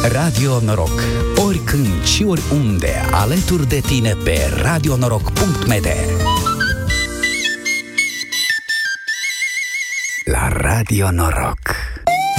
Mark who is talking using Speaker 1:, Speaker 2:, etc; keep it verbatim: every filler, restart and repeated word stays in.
Speaker 1: Radio Noroc. Oricând și oriunde, alături de tine pe radio noroc punct m d. La Radio Noroc.